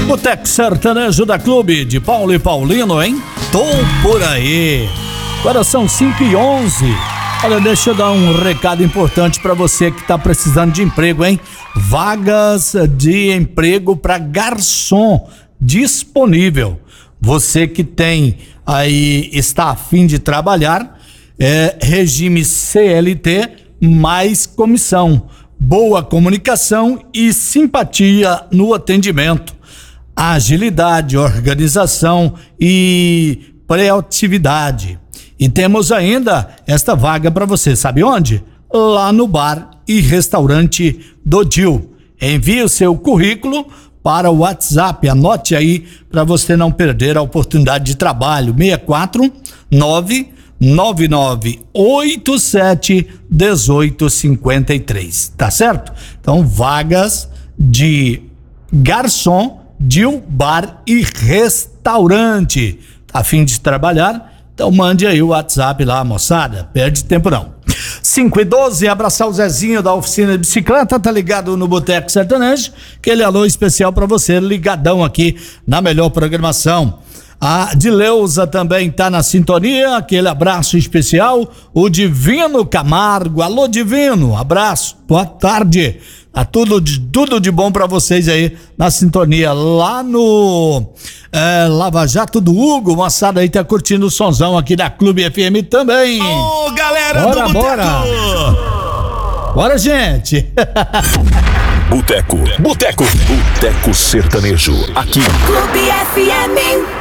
Boteco Sertanejo da Clube de Paulo e Paulino, hein? Tô por aí. Agora são 5h11. Olha, deixa eu dar um recado importante para você que tá precisando de emprego, hein? Vagas de emprego para garçom disponível. Você que tem aí, está a fim de trabalhar, regime CLT mais comissão, boa comunicação e simpatia no atendimento, agilidade, organização e proatividade. E temos ainda esta vaga para você, sabe onde? Lá no bar e restaurante do Dil. Envie o seu currículo para o WhatsApp, anote aí para você não perder a oportunidade de trabalho. 649-9987-1853, tá certo? Então, vagas de garçom, Dil, bar e restaurante. Tá a fim de trabalhar? Então mande aí o WhatsApp lá, moçada, perde tempo não. 5h12, abraçar o Zezinho da oficina de bicicleta, tá ligado no Boteco Sertanejo, aquele alô especial pra você, ligadão aqui na melhor programação. A Dileuza também tá na sintonia, aquele abraço especial. O Divino Camargo, alô Divino, abraço, boa tarde. Tá tudo de bom pra vocês aí na sintonia lá no Lava Jato do Hugo. Moçada aí tá curtindo o sonzão aqui da Clube FM também. Ô, galera bora, do Boteco! Bora, gente! Boteco Sertanejo, aqui. Clube FM.